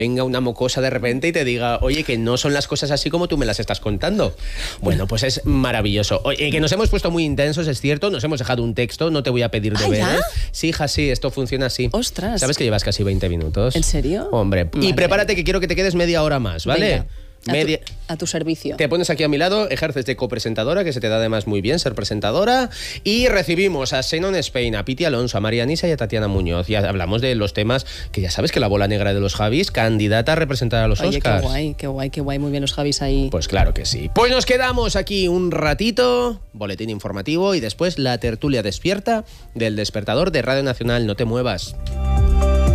venga una mocosa de repente y te diga, oye, que no son las cosas así como tú me las estás contando. Bueno, pues es maravilloso. Oye, que nos hemos puesto muy intensos, es cierto, nos hemos dejado un texto, no te voy a pedir deberes. Sí, hija, sí, esto funciona así. ¡Ostras! ¿Sabes que llevas casi 20 minutos? ¿En serio? Hombre, Madre. Y prepárate que quiero que te quedes media hora más, ¿vale? Venga. A tu servicio. Te pones aquí a mi lado, ejerces de copresentadora, que se te da además muy bien ser presentadora, y recibimos a Xenon Spain, a Piti Alonso, a María Nisa y a Tatiana Muñoz. Y hablamos de los temas que ya sabes que la bola negra de los Javis, candidata a representar a los Oscars. Qué guay, muy bien los Javis ahí. Pues claro que sí. Pues nos quedamos aquí un ratito, boletín informativo y después la tertulia despierta del despertador de Radio Nacional. No te muevas.